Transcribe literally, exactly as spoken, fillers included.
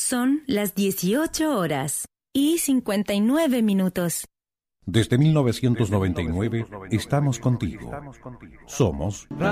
Son las dieciocho horas y cincuenta y nueve minutos. Desde mil novecientos noventa y nueve estamos contigo. Somos